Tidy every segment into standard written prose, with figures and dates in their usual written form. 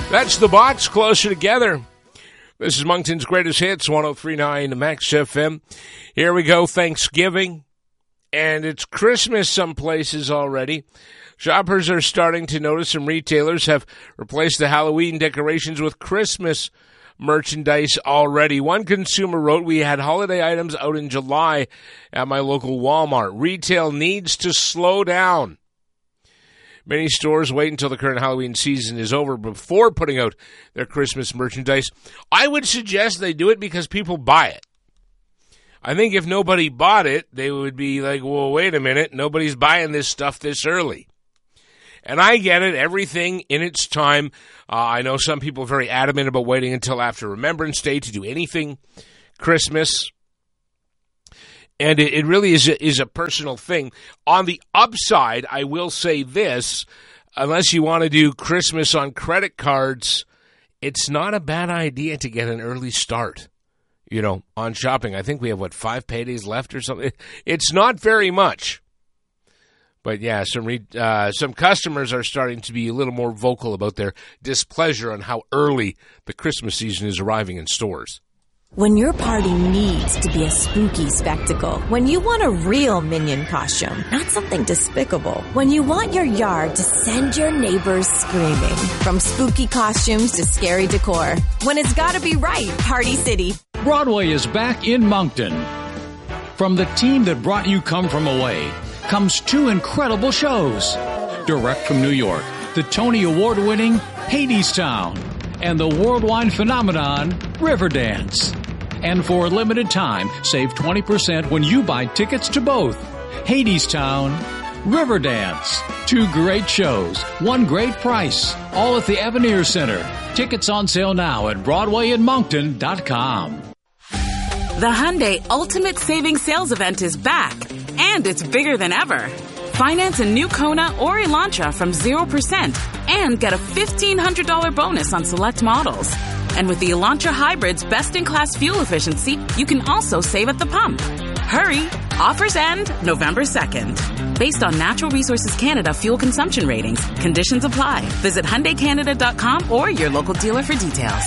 That's the Box, Closer Together. This is Moncton's Greatest Hits, 103.9 Max FM. Here we go, Thanksgiving, and it's Christmas some places already. Shoppers are starting to notice some retailers have replaced the Halloween decorations with Christmas merchandise already. One consumer wrote, "We had holiday items out in July at my local Walmart. Retail needs to slow down." Many stores wait until the current Halloween season is over before putting out their Christmas merchandise. I would suggest they do it because people buy it. I think if nobody bought it, they would be like, well, wait a minute, nobody's buying this stuff this early. And I get it, everything in its time. I know some people are very adamant about waiting until after Remembrance Day to do anything Christmas. And it really is a personal thing. On the upside, I will say this, unless you want to do Christmas on credit cards, it's not a bad idea to get an early start, on shopping. I think we have, 5 paydays left or something? It's not very much. But yeah, some customers are starting to be a little more vocal about their displeasure on how early the Christmas season is arriving in stores. When your party needs to be a spooky spectacle, when you want a real Minion costume, not something despicable, when you want your yard to send your neighbors screaming, from spooky costumes to scary decor, when it's gotta be right, Party City. Broadway is back in Moncton. From the team that brought you Come From Away comes 2 incredible shows. Direct from New York, the Tony Award-winning Hadestown and the worldwide phenomenon Riverdance. And for a limited time, save 20% when you buy tickets to both Hadestown, Riverdance. 2 great shows, 1 great price, all at the Avenir Center. Tickets on sale now at BroadwayInMoncton.com. The Hyundai Ultimate Savings Sales Event is back, and it's bigger than ever. Finance a new Kona or Elantra from 0% and get a $1,500 bonus on select models. And with the Elantra Hybrid's best-in-class fuel efficiency, you can also save at the pump. Hurry! Offers end November 2nd. Based on Natural Resources Canada fuel consumption ratings, conditions apply. Visit HyundaiCanada.com or your local dealer for details.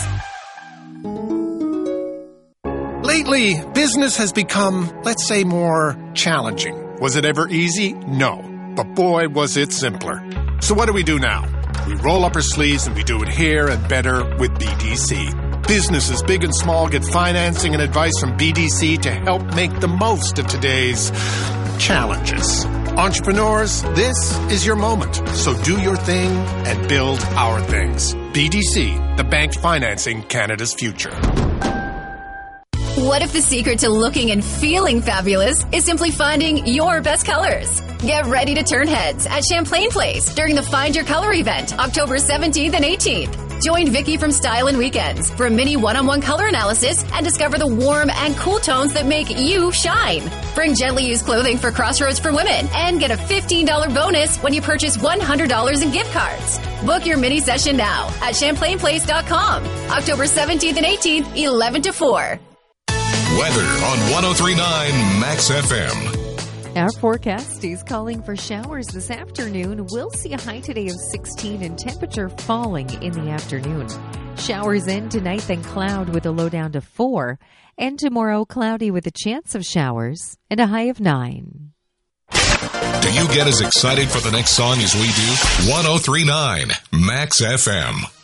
Lately, business has become, let's say, more challenging. Was it ever easy? No. But boy, was it simpler. So what do we do now? We roll up our sleeves and we do it here and better with BDC. Businesses big and small get financing and advice from BDC to help make the most of today's challenges. Entrepreneurs, this is your moment. So do your thing and build our things. BDC, the bank financing Canada's future. What if the secret to looking and feeling fabulous is simply finding your best colors? Get ready to turn heads at Champlain Place during the Find Your Color event, October 17th and 18th. Join Vicky from Style and Weekends for a mini one-on-one color analysis and discover the warm and cool tones that make you shine. Bring gently used clothing for Crossroads for women and get a $15 bonus when you purchase $100 in gift cards. Book your mini session now at ChamplainPlace.com. October 17th and 18th, 11 to 4. Weather on 103.9 Max FM. Our forecast is calling for showers this afternoon. We'll see a high today of 16 and temperature falling in the afternoon. Showers in tonight, then cloud with a low down to 4. And tomorrow, cloudy with a chance of showers and a high of 9. Do you get as excited for the next song as we do? 103.9 Max FM.